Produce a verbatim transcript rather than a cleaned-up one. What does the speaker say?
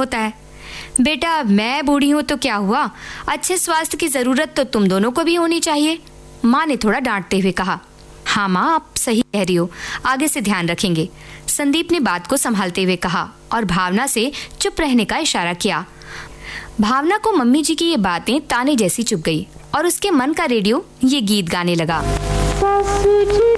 होता है। बेटा, मैं बूढ़ी हूँ तो क्या हुआ, अच्छे स्वास्थ्य की जरूरत तो तुम दोनों को भी होनी चाहिए, माँ ने थोड़ा डांटते हुए कहा। हाँ माँ, आप सही कह रही हो, आगे से ध्यान रखेंगे, संदीप ने बात को संभालते हुए कहा और भावना से चुप रहने का इशारा किया। भावना को मम्मी जी की ये बातें ताने जैसी चुभ गई और उसके मन का रेडियो ये गीत गाने लगा।